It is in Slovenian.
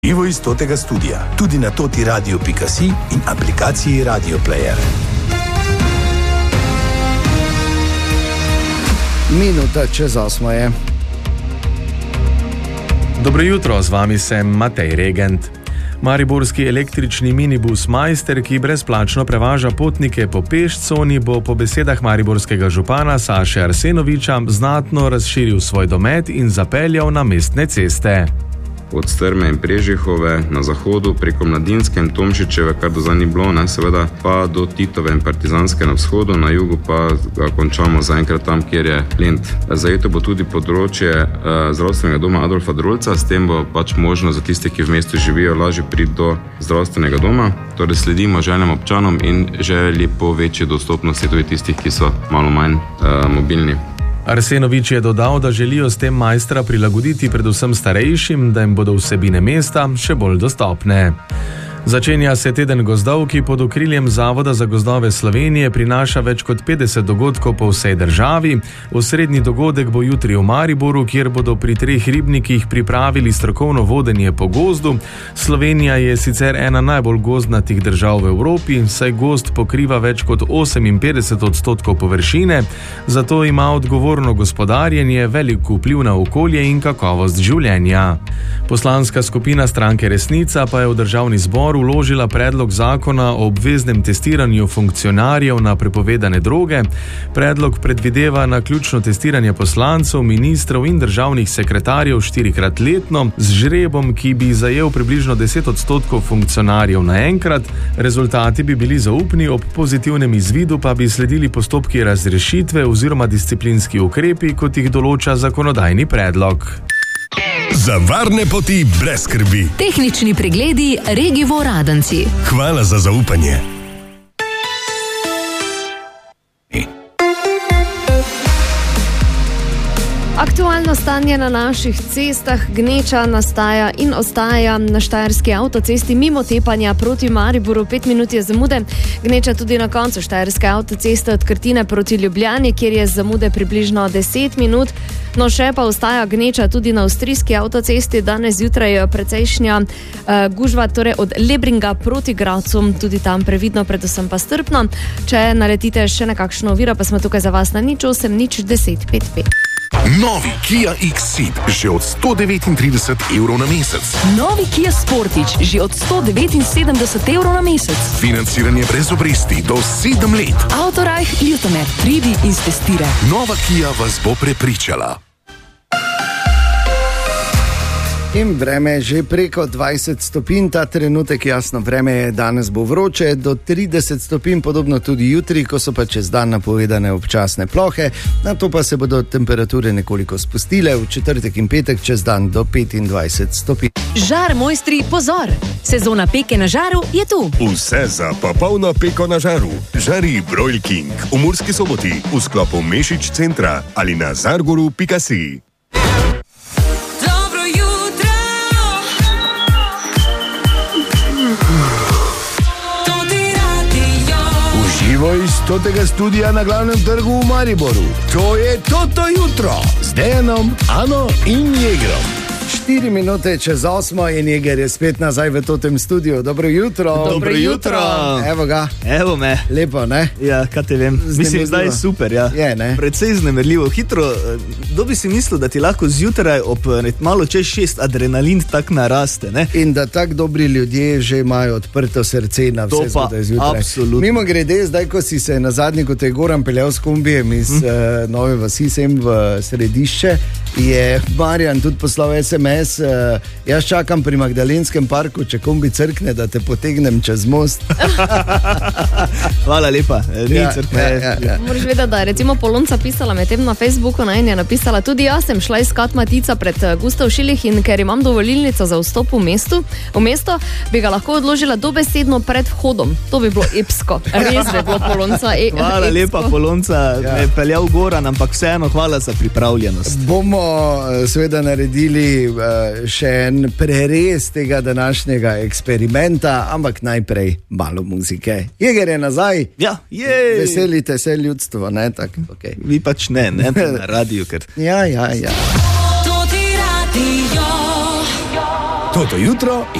Živo iz totega studia, tudi na totiradio.si in aplikaciji Radio Player. Minuta čez 8 je. Dobro jutro, z vami sem Matej Regent. Mariborski električni minibus Majster, ki brezplačno prevaža potnike po pešconi, bo po besedah mariborskega župana Saše Arsenoviča znatno razširil svoj domet in zapeljal na mestne ceste. Od Strme in Prežihove na zahodu, preko Mladinske in Tomšičeve, kar do zdaj ni bilo, seveda, pa do Titove in Partizanske na vzhodu, na jugu pa ga končamo zaenkrat tam, kjer je Lent. Zajeto bo tudi področje zdravstvenega doma Adolfa Drolca, s tem bo pač možno za tiste, ki v mestu živijo, lažje priti do zdravstvenega doma. Torej sledimo željam občanom in želji po večji dostopnosti tudi tistih, ki so malo manj mobilni. Arsenovič je dodal, da želijo s tem Majstra prilagoditi predvsem starejšim, da jim bodo vsebine mesta še bolj dostopne. Začenja se teden gozdov, ki pod okriljem Zavoda za gozdove Slovenije prinaša več kot 50 dogodkov po vsej državi. Osrednji dogodek bo jutri v Mariboru, kjer bodo pri 3 ribnikih pripravili strokovno vodenje po gozdu. Slovenija je sicer ena najbolj gozdnatih držav v Evropi, saj gozd pokriva več kot 58% površine, zato ima odgovorno gospodarjenje velik vpliv na okolje in kakovost življenja. Poslanska skupina stranke Resnica pa je v državni zbor vložila predlog zakona o obveznem testiranju funkcionarjev na prepovedane droge. Predlog predvideva naključno testiranje poslancev, ministrov in državnih sekretarjev 4-krat letno z žrebom, ki bi zajel približno 10% funkcionarjev naenkrat. Rezultati bi bili zaupni, ob pozitivnem izvidu pa bi sledili postopki razrešitve oziroma disciplinski ukrepi, kot jih določa zakonodajni predlog. Za varne poti brez skrbi. Tehnični pregledi Regivo Radenci. Hvala za zaupanje. Aktualno stanje na naših cestah, gneča nastaja in ostaja na štajerski avtocesti mimo tepanja proti Mariboru, 5 minut je zamude. Gneča tudi na koncu štajerske avtoceste od Krtine proti Ljubljani, kjer je zamude približno 10 minut. No, še pa ostaja gneča tudi na avstrijski avtocesti. Danes zjutraj je precejšnja gužva, torej od Lebringa proti Gradcu, tudi tam previdno, predvsem pa strpno. Če naletite še na kakšno oviro, pa smo tukaj za vas na 08 010 55. Novi Kia X-Ceed že od 139 evrov na mesec. Novi Kia Sportage že od 179 evrov na mesec. Financiranje brez obresti do 7 let. Autoreich Ljutomer, pridi in testira. Nova Kia vas bo prepričala. In vreme je že preko 20 stopinj, ta trenutek jasno, vreme je danes bo vroče, do 30 stopinj, podobno tudi jutri, ko so pa čez dan napovedane občasne plohe, na to pa se bodo temperature nekoliko spustile, v četrtek in petek čez dan do 25 stopinj. Žar mojstri, pozor! Sezona peke na žaru je tu. Vse za popolno peko na žaru. Žari Broil King v Murski Soboti, v sklopu Mešič centra ali na zargoru.si. Živo iz totega studia na glavnem trgu v Mariboru. To je Toto jutro z Dejanom, Ano in Jegrom. 4 minute čez 8 in Jeger je spet nazaj v totem studiu. Dobro jutro. Dobro jutro. Evo ga. Evo me. Lepo, ne? Ja, kaj te vem. Mislim, zdaj je super, ja. Je, ne? Predvsej znemerljivo. Hitro, kdo bi si mislil, da ti lahko zjutraj ob malo čez 6 adrenalin tak naraste, ne? In da tak dobri ljudje že imajo odprto srce na vse zgodaj zjutraj. Absolutno. Mimo grede, zdaj, ko si se na zadnji, ko te je Goran peljal s kombijem iz Nove vasi sem v središče, je Marjan tudi poslal SMS, jaz čakam pri Magdalenskem parku, če kombi crkne, da te potegnem čez most. Hvala lepa, ni crkne. Ja. Moraš vedeti, da je recimo Polonca pisala med tem na Facebooku, in je napisala, tudi jaz sem šla iskat Matica pred Gustav Šilih in ker imam dovolilnico za vstop v mesto, bi ga lahko odložila dobesedno pred vhodom. To bi bilo epsko. Res bi bilo Polonca Hvala epsko. lepa, Polonca, me je peljal Goran, ampak vseeno hvala za pripravljenost. Bomo seveda naredili še en prerez tega današnjega eksperimenta, ampak najprej malo muzike. Jeger je nazaj. Ja, Veselite se ljudstvo, ne? Tak, okay. Vi pač ne na radiju, ker... Ja. To ti radio. Toto jutro